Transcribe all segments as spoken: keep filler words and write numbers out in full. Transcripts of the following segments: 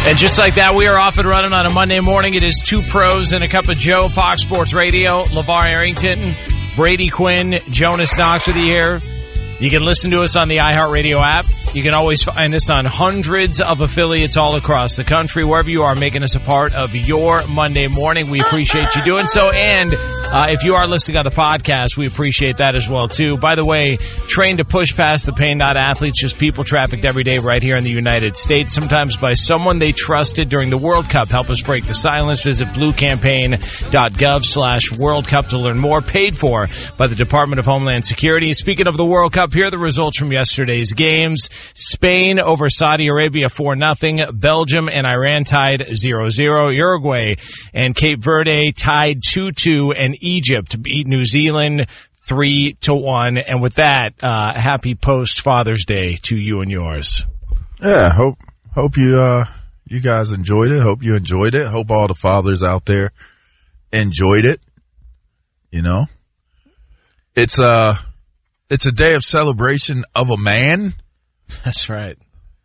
And just like that, we are off and running on a Monday morning. It is Two Pros and a Cup of Joe, Fox Sports Radio. LeVar Arrington, Brady Quinn, Jonas Knox with you here. You can listen to us on the iHeartRadio app. You can always find us on hundreds of affiliates all across the country. Wherever you are, making us a part of your Monday morning. We appreciate you doing so. And uh, if you are listening on the podcast, we appreciate that as well, too. By the way, trained to push past the pain, not athletes, just people trafficked every day right here in the United States, sometimes by someone they trusted during the World Cup. Help us break the silence. Visit bluecampaign.gov slash World Cup to learn more. Paid for by the Department of Homeland Security. Speaking of the World Cup, here are the results from yesterday's games. Spain over Saudi Arabia four nothing. Belgium and Iran tied zero zero. Uruguay and Cape Verde tied two two. And Egypt beat New Zealand three to one. And with that, uh, happy post-Father's Day to you and yours. Yeah, hope hope you uh you guys enjoyed it. Hope you enjoyed it. Hope all the fathers out there enjoyed it. You know, it's uh it's a day of celebration of a man. That's right.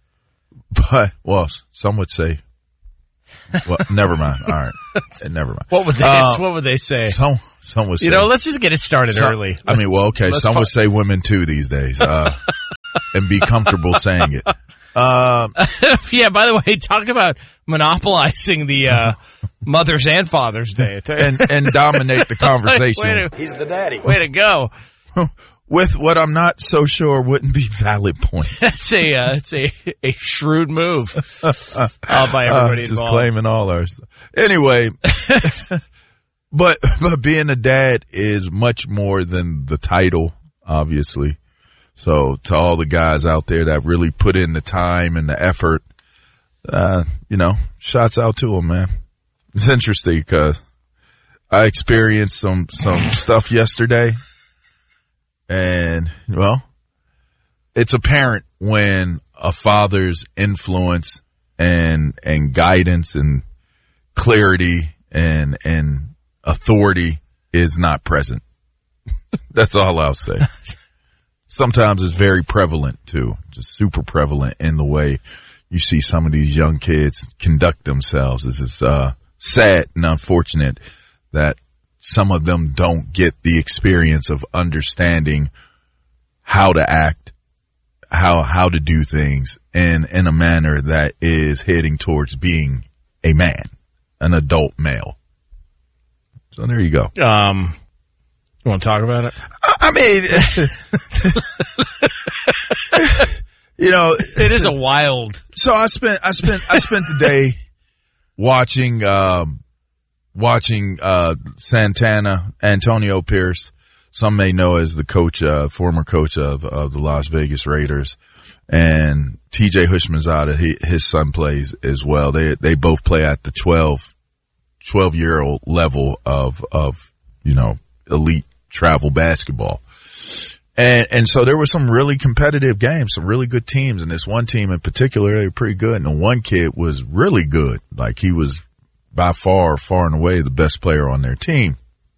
But well, some would say. Well, never mind. All right, never mind. What would they? Uh, what would they say? Some some would say. You know, let's just get it started some, early. I mean, well, okay. Let's some talk. would say women too these days, uh, and be comfortable saying it. Um, yeah. By the way, talk about monopolizing the uh, Mother's and Father's Day and and dominate the conversation. Way to, He's the daddy. Way to go. With what I'm not so sure wouldn't be valid points. That's a uh, it's a a shrewd move uh, by everybody uh, just involved. Claiming all ours. Anyway, but but being a dad is much more than the title, obviously. So to all the guys out there that really put in the time and the effort, uh, you know, shouts out to them, man. It's interesting because I experienced some some stuff yesterday. And, well, it's apparent when a father's influence and and guidance and clarity and and authority is not present. That's all I'll say. Sometimes it's very prevalent, too, just super prevalent in the way you see some of these young kids conduct themselves. This is uh, sad and unfortunate that some of them don't get the experience of understanding how to act, how how to do things in, in a manner that is heading towards being a man, an adult male. So there you go. Um, you want to talk about it? I mean, you know, it is a wild. So I spent I spent I spent the day watching. Um, Watching uh Santana, Antonio Pierce, some may know as the coach, uh, former coach of, of the Las Vegas Raiders, and T J Houshmandzadeh, he, his son plays as well. They they both play at the twelve, twelve year old level of of you know elite travel basketball, and and so there were some really competitive games, some really good teams, and this one team in particular, they were pretty good, and the one kid was really good, like he was by far, far and away the best player on their team.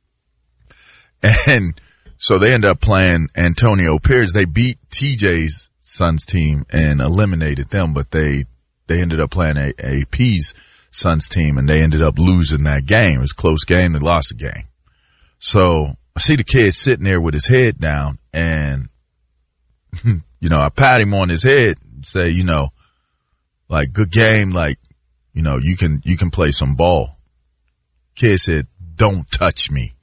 And so they ended up playing Antonio Pierce. They beat T J's son's team and eliminated them, but they, they ended up playing a, A P's son's team and they ended up losing that game. It was a close game. They lost the game. So I see the kid sitting there with his head down and, you know, I pat him on his head and say, you know, like, good game, like, you know, you can, you can play some ball. Kid said, don't touch me.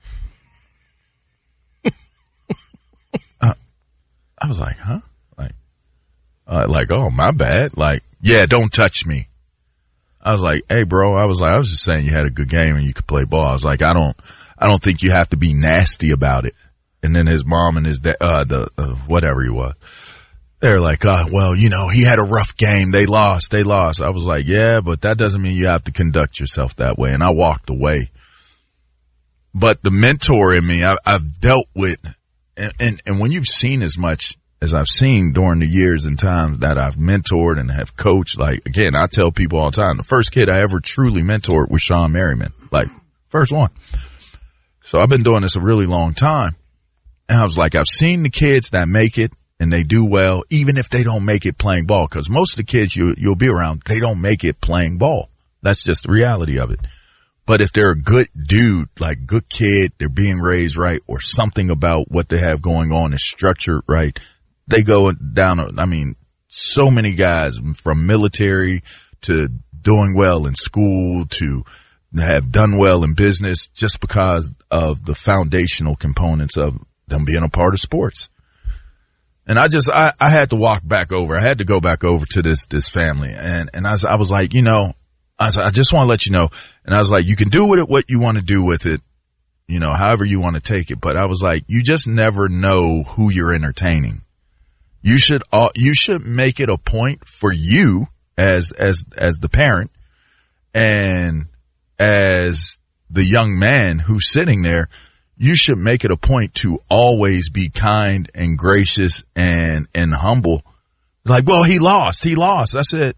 uh, I was like, huh? Like, uh, like, oh, my bad. Like, yeah, don't touch me. I was like, hey, bro, I was like, I was just saying you had a good game and you could play ball. I was like, I don't, I don't think you have to be nasty about it. And then his mom and his dad, uh, the, uh, whatever he was. They're like, oh, well, you know, he had a rough game. They lost. They lost. I was like, yeah, but that doesn't mean you have to conduct yourself that way. And I walked away. But the mentor in me, I, I've dealt with, and, and, and when you've seen as much as I've seen during the years and times that I've mentored and have coached, like, again, I tell people all the time, the first kid I ever truly mentored was Sean Merriman, like, first one. So I've been doing this a really long time. And I was like, I've seen the kids that make it. and they do well, even if they don't make it playing ball, because most of the kids you, you'll be around, they don't make it playing ball. That's just the reality of it. But if they're a good dude, like good kid, they're being raised right, or something about what they have going on is structured right, they go down. I mean, so many guys from military to doing well in school to have done well in business just because of the foundational components of them being a part of sports. And I just, I, I had to walk back over. I had to go back over to this, this family. And, and I was, I was like, you know, I was, I just want to let you know. And I was like, you can do with it what you want to do with it, you know, however you want to take it. But I was like, you just never know who you're entertaining. You should, uh, you should make it a point for you as, as, as the parent and as the young man who's sitting there. You should make it a point to always be kind and gracious and, and humble. Like, well, he lost. He lost. I said,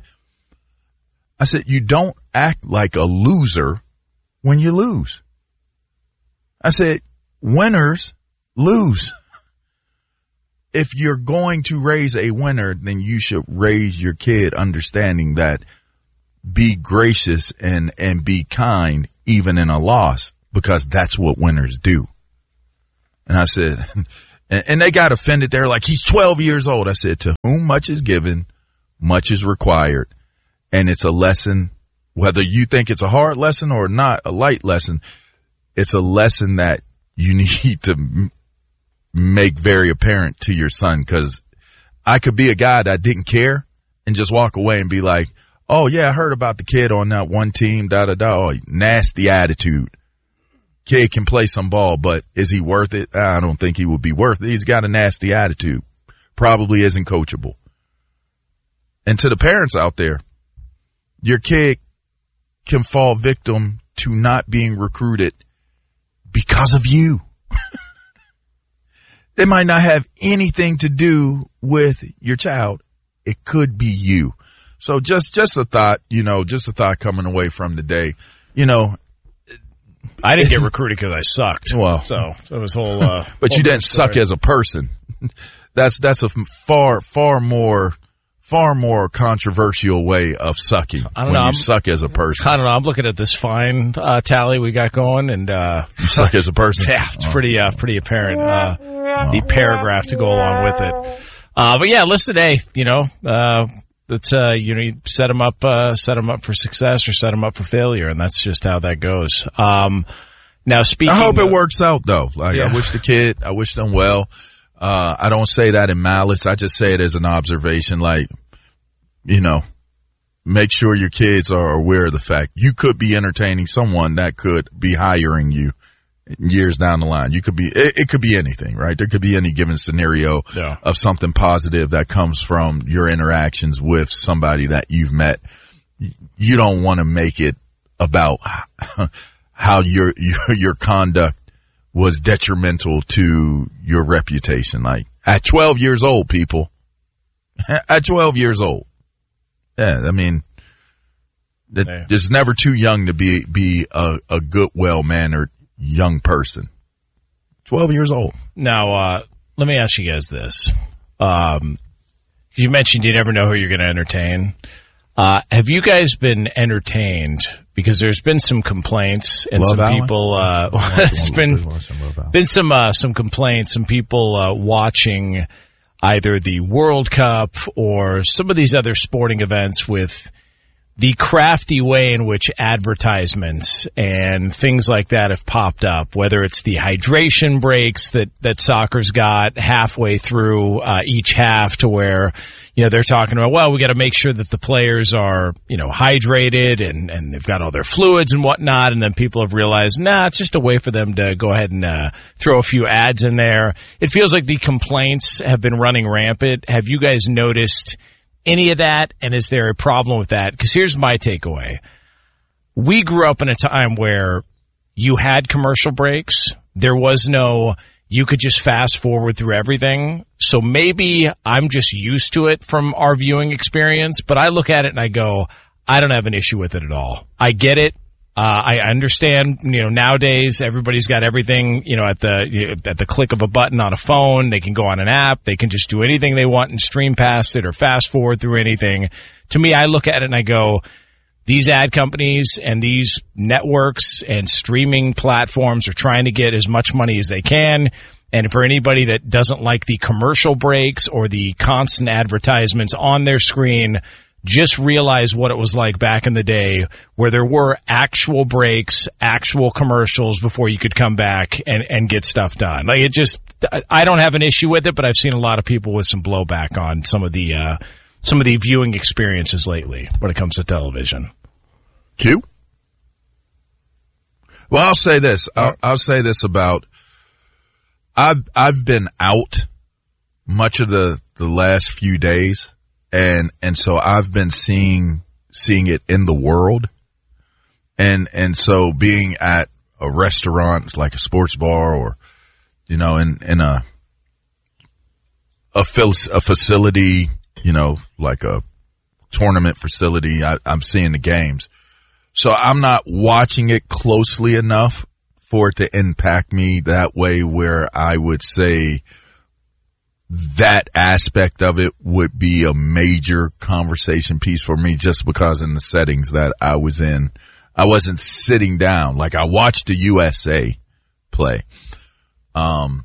I said, you don't act like a loser when you lose. I said, winners lose. If you're going to raise a winner, then you should raise your kid understanding that be gracious and, and be kind even in a loss, because that's what winners do. And I said, and, and they got offended. They're like, he's twelve years old. I said, to whom much is given, much is required. And it's a lesson, whether you think it's a hard lesson or not a light lesson, it's a lesson that you need to m- make very apparent to your son. Cause I could be a guy that didn't care and just walk away and be like, oh yeah, I heard about the kid on that one team, da da da. Oh, nasty attitude. Kid can play some ball, but is he worth it? I don't think he would be worth it. He's got a nasty attitude. Probably isn't coachable. And to the parents out there, your kid can fall victim to not being recruited because of you. It might not have anything to do with your child. It could be you. So just, just a thought, you know, just a thought coming away from the day, you know. I didn't get recruited because I sucked. Well, so it was whole. Uh, but whole you didn't story. suck as a person. That's that's a far far more far more controversial way of sucking. I don't when know. You I'm, suck as a person. I don't know. I'm looking at this fine uh, tally we got going, and uh, you suck as a person. Yeah, it's oh. pretty uh, pretty apparent. Uh, oh. The paragraph to go along with it. Uh, but yeah, listen, hey, you know. Uh, That's, uh, you know, you set them up, uh, set them up for success or set them up for failure. And that's just how that goes. Um, now speaking, I hope of, it works out though. Like yeah. I wish the kid, I wish them well. Uh, I don't say that in malice. I just say it as an observation. Like, you know, make sure your kids are aware of the fact you could be entertaining someone that could be hiring you years down the line. You could be, it, it could be anything, right? There could be any given scenario yeah. of something positive that comes from your interactions with somebody that you've met. You don't want to make it about how your, your, your conduct was detrimental to your reputation. Like at twelve years old, people, at twelve years old. Yeah. I mean, it, yeah. It's never too young to be, be a, a good, well-mannered young person. twelve years old. Now, uh, let me ask you guys this. Um, you mentioned you never know who you're going to entertain. Uh, have you guys been entertained? Because there's been some complaints and Love some Island? people, uh, it's been, been some, uh, some complaints, some people, uh, watching either the World Cup or some of these other sporting events with the crafty way in which advertisements and things like that have popped up, whether it's the hydration breaks that, that soccer's got halfway through uh, each half to where, you know, they're talking about, well, we got to make sure that the players are, you know, hydrated and, and they've got all their fluids and whatnot. And then people have realized, nah, it's just a way for them to go ahead and uh, throw a few ads in there. It feels like the complaints have been running rampant. Have you guys noticed any of that, and is there a problem with that? Because here's my takeaway. We grew up in a time where you had commercial breaks. There was no, you could just fast forward through everything. So maybe I'm just used to it from our viewing experience, but I look at it and I go, I don't have an issue with it at all. I get it. Uh, I understand, you know, nowadays everybody's got everything, you know, at the you know, at the click of a button on a phone. They can go on an app. They can just do anything they want and stream past it or fast forward through anything. To me, I look at it and I go, these ad companies and these networks and streaming platforms are trying to get as much money as they can. And for anybody that doesn't like the commercial breaks or the constant advertisements on their screen, just realize what it was like back in the day where there were actual breaks, actual commercials before you could come back and, and get stuff done. Like it just, I don't have an issue with it, but I've seen a lot of people with some blowback on some of the, uh, some of the viewing experiences lately when it comes to television. Q? Well, I'll say this. I'll, I'll say this about, I've, I've been out much of the, the last few days. And, and so I've been seeing, seeing it in the world. And, and so being at a restaurant like a sports bar or, you know, in, in a, a, a facility, you know, like a tournament facility, I, I'm seeing the games. So I'm not watching it closely enough for it to impact me that way where I would say, that aspect of it would be a major conversation piece for me just because in the settings that I was in, I wasn't sitting down. Like I watched the U S A play. Um,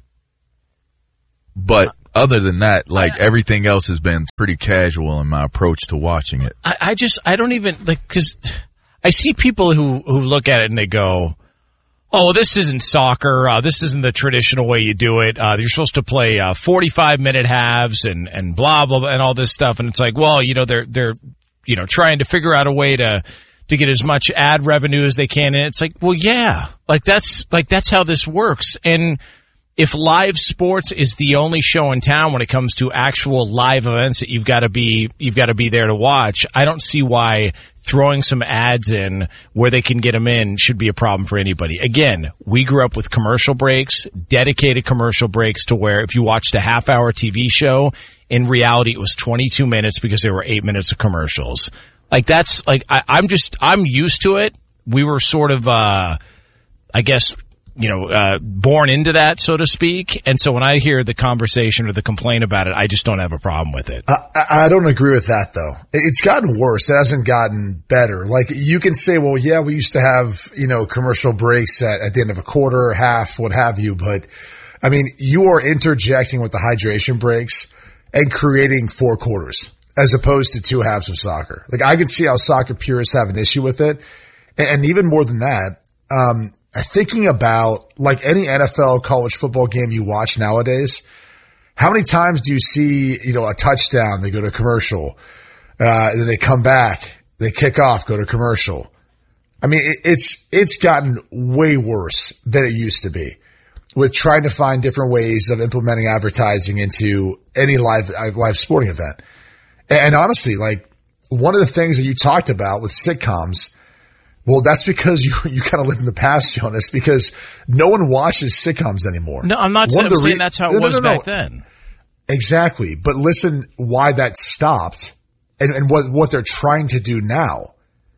but other than that, like I, everything else has been pretty casual in my approach to watching it. I, I just, I don't even like, cause I see people who, who look at it and they go, oh, this isn't soccer. Uh, this isn't the traditional way you do it. Uh, you're supposed to play uh, forty-five minute halves and and blah blah blah and all this stuff. And it's like, well, you know, they're they're you know trying to figure out a way to to get as much ad revenue as they can. And it's like, well, yeah, like that's like that's how this works. And if live sports is the only show in town when it comes to actual live events that you've got to be you've got to be there to watch, I don't see why throwing some ads in where they can get them in should be a problem for anybody. Again, we grew up with commercial breaks, dedicated commercial breaks to where if you watched a half hour T V show, in reality it was twenty-two minutes because there were eight minutes of commercials. Like that's like, I, I'm just, I'm used to it. We were sort of, uh, I guess, you know, uh, born into that, so to speak. And so when I hear the conversation or the complaint about it, I just don't have a problem with it. I, I don't agree with that, though. It's gotten worse. It hasn't gotten better. Like, you can say, well, yeah, we used to have, you know, commercial breaks at, at the end of a quarter, half, what have you. But, I mean, you are interjecting with the hydration breaks and creating four quarters as opposed to two halves of soccer. Like, I could see how soccer purists have an issue with it. And, and even more than that, um, thinking about like any N F L college football game you watch nowadays, how many times do you see, you know, a touchdown, they go to commercial, uh, then they come back, they kick off, go to commercial. I mean, it, it's, it's gotten way worse than it used to be with trying to find different ways of implementing advertising into any live, live sporting event. And, and honestly, like one of the things that you talked about with sitcoms, well, that's because you you kind of live in the past, Jonas, because no one watches sitcoms anymore. No, I'm not saying, re- saying that's how it no, was no, no, no. back then. Exactly. But listen why that stopped and, and what, what they're trying to do now.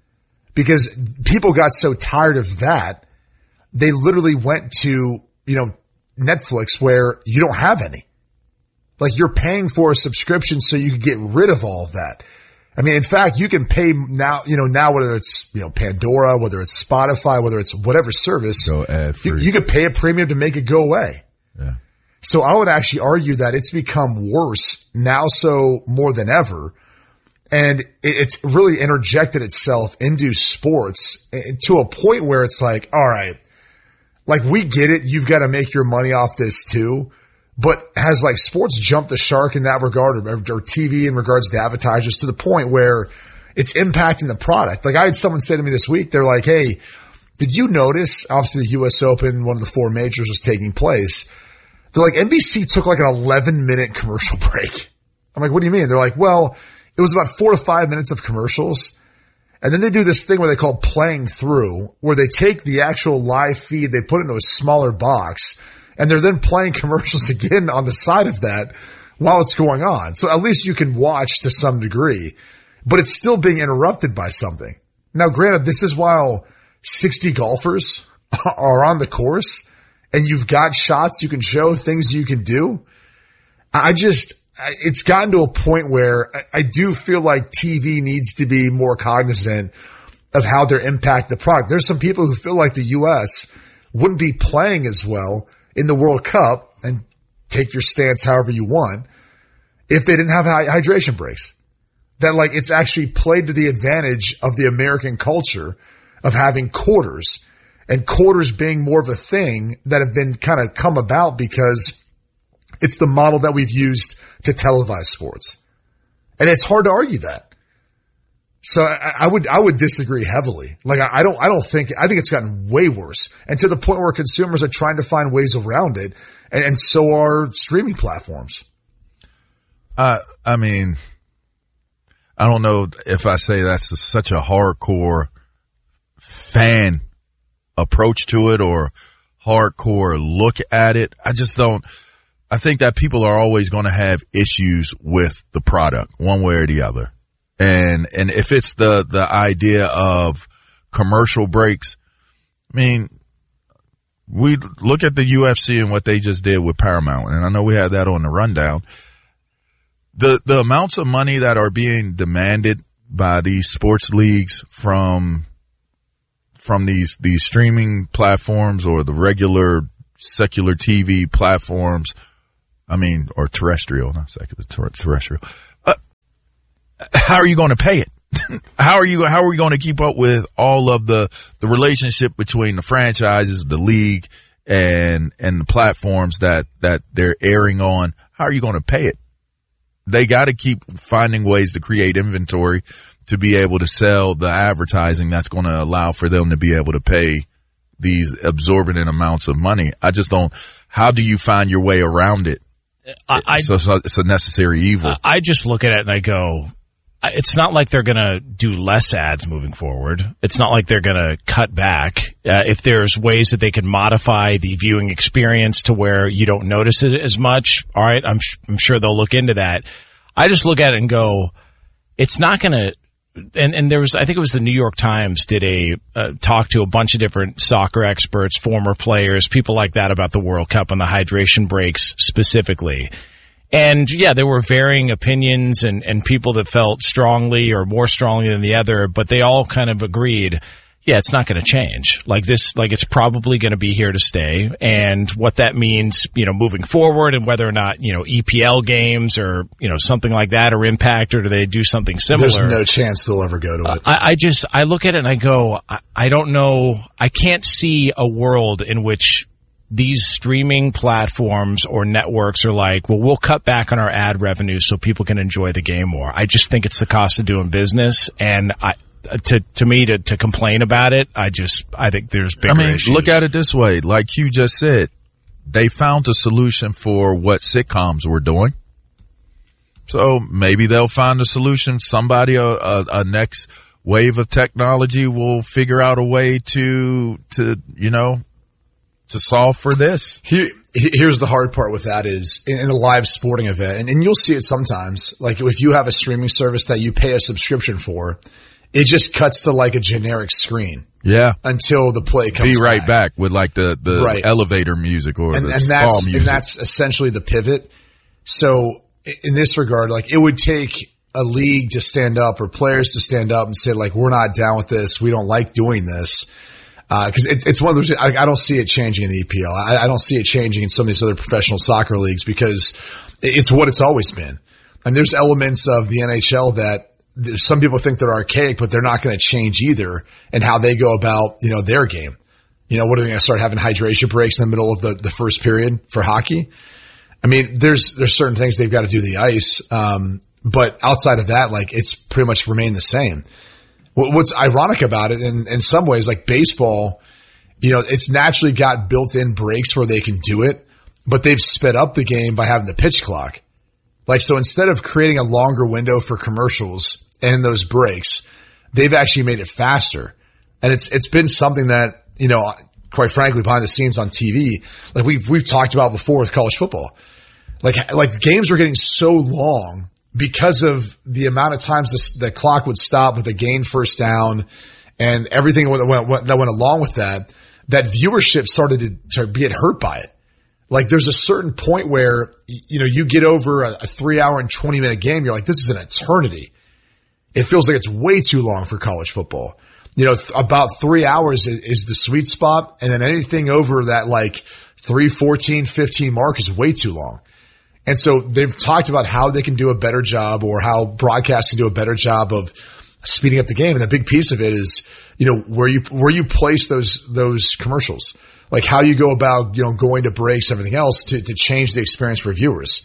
Because people got so tired of that, they literally went to, you know, Netflix where you don't have any. Like you're paying for a subscription so you can get rid of all of that. I mean, in fact, you can pay now, you know, now whether it's, you know, Pandora, whether it's Spotify, whether it's whatever service, go ad free. You, you could pay a premium to make it go away. Yeah. So I would actually argue that it's become worse now so more than ever. And it, it's really interjected itself into sports to a point where it's like, all right, like we get it. You've got to make your money off this too. But has like sports jumped the shark in that regard or, or T V in regards to advertisers to the point where it's impacting the product? Like I had someone say to me this week, they're like, hey, did you notice, obviously the U S Open, one of the four majors was taking place. They're like, N B C took like an eleven minute commercial break. I'm like, what do you mean? They're like, well, it was about four to five minutes of commercials. And then they do this thing where they call playing through, where they take the actual live feed, they put it into a smaller box, and they're then playing commercials again on the side of that while it's going on. So at least you can watch to some degree, but it's still being interrupted by something. Now, granted, this is while sixty golfers are on the course and you've got shots you can show, things you can do. I just, it's gotten to a point where I do feel like T V needs to be more cognizant of how they impact the product. There's some people who feel like the U S wouldn't be playing as well in the World Cup, and take your stance however you want, if they didn't have hydration breaks. That like it's actually played to the advantage of the American culture of having quarters, and quarters being more of a thing that have been kind of come about because it's the model that we've used to televise sports. And it's hard to argue that. So I, I would, I would disagree heavily. Like I, I don't, I don't think, I think it's gotten way worse, and to the point where consumers are trying to find ways around it, and, and so are streaming platforms. Uh, I mean, I don't know if I say that's a, such a hardcore fan approach to it or hardcore look at it. I just don't, I think that people are always going to have issues with the product one way or the other. And, and if it's the, the idea of commercial breaks, I mean, we look at the U F C and what they just did with Paramount. And I know we had that on the rundown. The, the amounts of money that are being demanded by these sports leagues from, from these, these streaming platforms or the regular secular T V platforms, I mean, or terrestrial, not secular, ter- terrestrial. Uh, how are you going to pay it? How are you, how are we going to keep up with all of the, the relationship between the franchises, the league, and, and the platforms that, that they're airing on? How are you going to pay it? They got to keep finding ways to create inventory to be able to sell the advertising that's going to allow for them to be able to pay these exorbitant amounts of money. I just don't, how do you find your way around it? I, I, so, so it's a necessary evil. I just look at it and I go, it's not like they're going to do less ads moving forward. It's not like they're going to cut back. Uh, if there's ways that they can modify the viewing experience to where you don't notice it as much, all right, I'm, sh- I'm sure they'll look into that. I just look at it and go, it's not going to, and, and there was, I think it was the New York Times did a uh, talk to a bunch of different soccer experts, former players, people like that about the World Cup and the hydration breaks specifically. And yeah, there were varying opinions and, and people that felt strongly or more strongly than the other, but they all kind of agreed, yeah, it's not going to change. Like this, like it's probably going to be here to stay. And what that means, you know, moving forward and whether or not, you know, E P L games or, you know, something like that or Impact, or do they do something similar? There's no chance they'll ever go to it. I, I just, I look at it and I go, I, I don't know. I can't see a world in which these streaming platforms or networks are like, well, we'll cut back on our ad revenue so people can enjoy the game more. I just think it's the cost of doing business. And I, to, to me, to, to complain about it, I just, I think there's bigger I mean, issues. Look at it this way. Like you just said, they found a solution for what sitcoms were doing. So maybe they'll find a solution. Somebody, a, a, a next wave of technology will figure out a way to, to, you know, to solve for this. Here, here's the hard part with that is in, in a live sporting event, and, and you'll see it sometimes, like if you have a streaming service that you pay a subscription for, it just cuts to like a generic screen. Yeah. Until the play comes Be right back, back with like the, the right. elevator music or and, the and stall that's, music. And that's essentially the pivot. So in this regard, like it would take a league to stand up or players to stand up and say like, we're not down with this. We don't like doing this. Uh, cause it, it's one of those, I, I don't see it changing in the E P L. I, I don't see it changing in some of these other professional soccer leagues because it's what it's always been. And there's elements of the N H L that some people think they're archaic, but they're not going to change either in how they go about, you know, their game. You know, what are they going to start having hydration breaks in the middle of the, the first period for hockey? I mean, there's, there's certain things they've got to do to the ice. Um, but outside of that, like it's pretty much remained the same. What's ironic about it, in, in some ways, like baseball, you know, it's naturally got built-in breaks where they can do it, but they've sped up the game by having the pitch clock. Like, so instead of creating a longer window for commercials and those breaks, they've actually made it faster. And it's, it's been something that, you know, quite frankly, behind the scenes on T V, like we've, we've talked about before with college football. Like, like games were getting so long because of the amount of times the, the clock would stop with a gain first down and everything that went, that went along with that, that viewership started to, to get hurt by it. Like there's a certain point where, you know, you get over a, a three hour and twenty minute game. You're like, this is an eternity. It feels like it's way too long for college football. You know, th- about three hours is, is the sweet spot. And then anything over that like three, fourteen, fifteen mark is way too long. And so they've talked about how they can do a better job, or how broadcast can do a better job of speeding up the game. And the big piece of it is, you know, where you, where you place those, those commercials, like how you go about, you know, going to breaks, everything else to, to change the experience for viewers.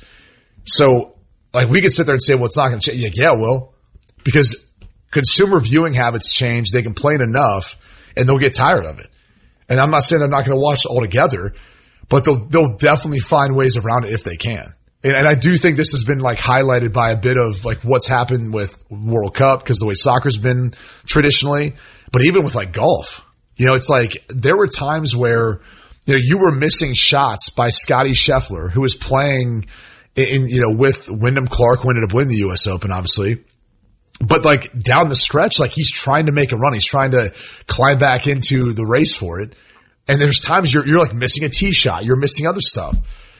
So like we could sit there and say, well, it's not going to change. Like, yeah, well, because consumer viewing habits change. They complain enough and they'll get tired of it. And I'm not saying they're not going to watch altogether, but they'll, they'll definitely find ways around it if they can. And, and I do think this has been like highlighted by a bit of like what's happened with World Cup, because the way soccer's been traditionally, but even with like golf, you know, it's like there were times where, you know, you were missing shots by Scotty Scheffler, who was playing in, you know, with Wyndham Clark, who ended up winning the U S Open, obviously. But like down the stretch, like he's trying to make a run. He's trying to climb back into the race for it. And there's times you're, you're like missing a tee shot. You're missing other stuff.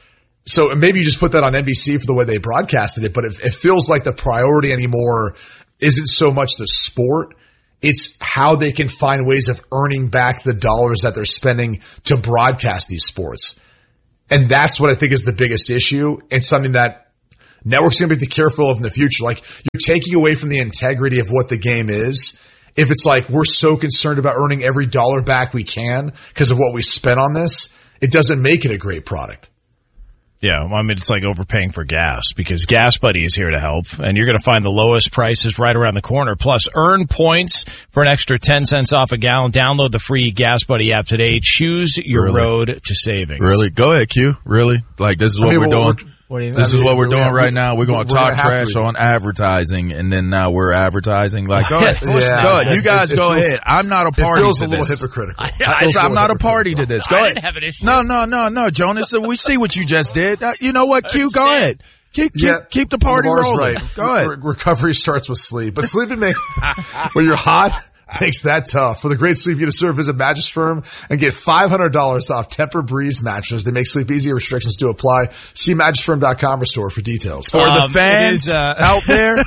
So maybe you just put that on N B C for the way they broadcasted it, but it, it feels like the priority anymore isn't so much the sport. It's how they can find ways of earning back the dollars that they're spending to broadcast these sports. And that's what I think is the biggest issue, and something that networks are going to be careful of in the future. Like you're taking away from the integrity of what the game is. If it's like we're so concerned about earning every dollar back we can because of what we spent on this, it doesn't make it a great product. Yeah, well, I mean, it's like overpaying for gas, because Gas Buddy is here to help, and you're going to find the lowest prices right around the corner. Plus, earn points for an extra ten cents off a gallon. Download the free Gas Buddy app today. Choose your really? road to savings. Really? Go ahead, Q. Really? Like, this is what I mean, we're doing. We're, what do you this mean? is what we're we doing have, right we, now. We're going to talk trash to on advertising, and then now we're advertising. Like, go ahead. yeah, go ahead. You guys it, it go feels, ahead. I'm not a party it feels to a little this. hypocritical. I, I, I, I'm not a party to this. Go I ahead. didn't have an issue. No, no, no, no, Jonas. We see what you just did. Uh, you know what, Q? Go ahead. Keep, keep, yeah, keep the party rolling. Right. Go ahead. Re- recovery starts with sleep, but sleeping makes when you're hot makes that tough. For the great sleep you deserve, visit Mattress Firm and get five hundred dollars off Tempur-Breeze mattresses. They make sleep easy. Restrictions do apply. See mattress firm dot com or store for details. For um, the fans is, uh, out there,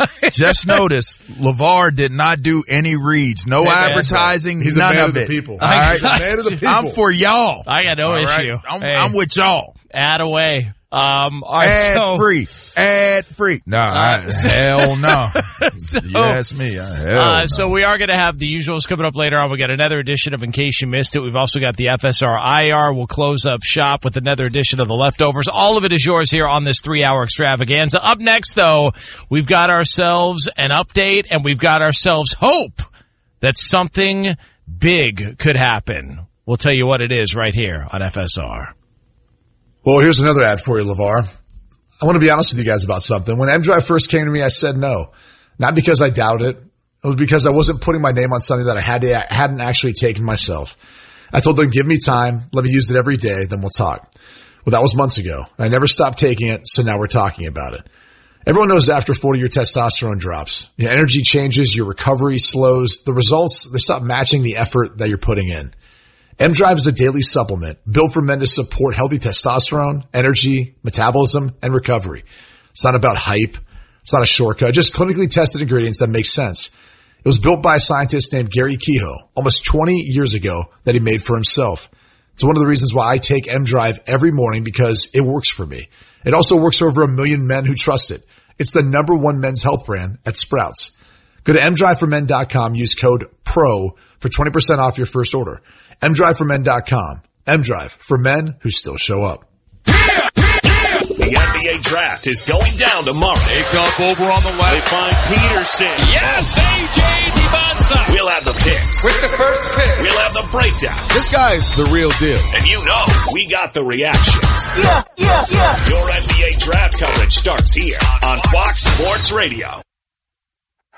just notice LeVar did not do any reads. No hey, advertising. He's none a man of, of the it. people. All right? He's a man of the people. I'm for y'all. I got no All issue. Right? I'm, Hey, I'm with y'all. add away. Um, all right, Ad so, free. Ad free. Nah, Uh, I, hell no. so, You ask me. I, hell uh, no. so we are going to have the usuals coming up later on. We got another edition of In Case You Missed It. We've also got the F S R I R. We'll close up shop with another edition of The Leftovers. All of it is yours here on this three-hour extravaganza. Up next, though, we've got ourselves an update, and we've got ourselves hope that something big could happen. We'll tell you what it is right here on F S R. Well, here's another ad for you, LeVar. I want to be honest with you guys about something. When M-Drive first came to me, I said no. Not because I doubted it. It was because I wasn't putting my name on something that I had to, I hadn't actually taken myself. I told them, give me time. Let me use it every day. Then we'll talk. Well, that was months ago. I never stopped taking it, so now we're talking about it. Everyone knows after forty, your testosterone drops. Your energy changes. Your recovery slows. The results, they stop matching the effort that you're putting in. M-Drive is a daily supplement built for men to support healthy testosterone, energy, metabolism, and recovery. It's not about hype. It's not a shortcut. Just clinically tested ingredients that make sense. It was built by a scientist named Gary Kehoe almost twenty years ago that he made for himself. It's one of the reasons why I take M-Drive every morning, because it works for me. It also works for over a million men who trust it. It's the number one men's health brand at Sprouts. Go to m drive for men dot com. Use code PRO for twenty percent off your first order. m drive for men dot com. M-Drive, for men who still show up. The N B A draft is going down tomorrow. Takeoff over on the left. They find Peterson. Yes, A J Dibonsa. We'll have the picks. With the first pick. We'll have the breakdown. This guy's the real deal. And you know, we got the reactions. Yeah, yeah, yeah. Your N B A draft coverage starts here on Fox Sports Radio.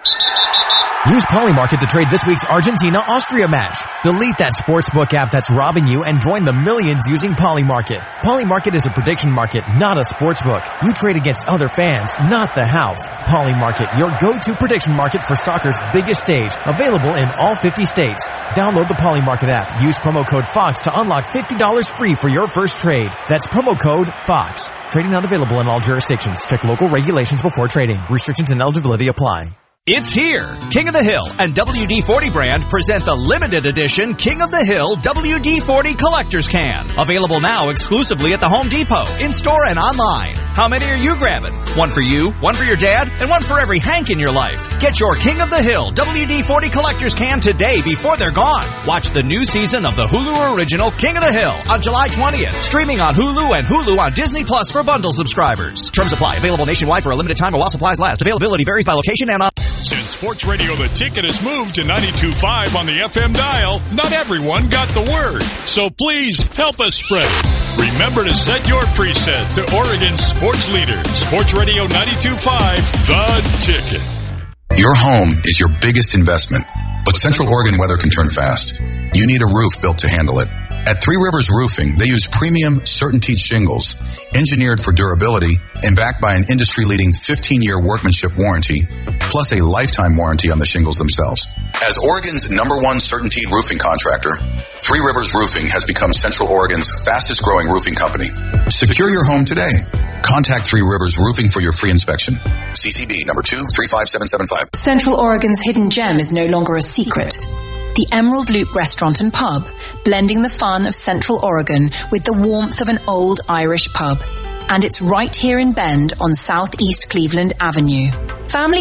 Use Polymarket to trade this week's Argentina-Austria match. Delete that sportsbook app that's robbing you and join the millions using Polymarket. Polymarket is a prediction market, not a sportsbook. You trade against other fans, not the house. Polymarket, your go-to prediction market for soccer's biggest stage. Available in all fifty states. Download the Polymarket app. Use promo code FOX to unlock fifty dollars free for your first trade. That's promo code FOX. Trading not available in all jurisdictions. Check local regulations before trading. Restrictions and eligibility apply. It's here! King of the Hill and W D forty brand present the limited edition King of the Hill W D forty Collector's Can. Available now exclusively at the Home Depot, in-store and online. How many are you grabbing? One for you, one for your dad, and one for every Hank in your life. Get your King of the Hill W D forty Collector's Can today before they're gone. Watch the new season of the Hulu original King of the Hill on July twentieth. Streaming on Hulu and Hulu on Disney Plus for bundle subscribers. Terms apply. Available nationwide for a limited time while supplies last. Availability varies by location and on... Since Sports Radio The Ticket has moved to ninety-two point five on the F M dial, not everyone got the word. So please help us spread it. Remember to set your preset to Oregon's sports leader, Sports Radio ninety-two point five, The Ticket. Your home is your biggest investment, but Central Oregon weather can turn fast. You need a roof built to handle it. At Three Rivers Roofing, they use premium CertainTeed shingles, engineered for durability and backed by an industry-leading fifteen-year workmanship warranty, plus a lifetime warranty on the shingles themselves. As Oregon's number one CertainTeed roofing contractor, Three Rivers Roofing has become Central Oregon's fastest-growing roofing company. Secure your home today. Contact Three Rivers Roofing for your free inspection. C C B number two three five seven seven five. Central Oregon's hidden gem is no longer a secret. The Emerald Loop Restaurant and Pub, blending the fun of Central Oregon with the warmth of an old Irish pub. And it's right here in Bend on Southeast Cleveland Avenue. Family